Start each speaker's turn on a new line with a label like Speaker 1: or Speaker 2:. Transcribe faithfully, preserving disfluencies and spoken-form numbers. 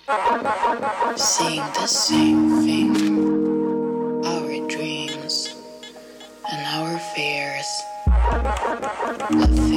Speaker 1: seeing the same thing, our dreams and our fears, a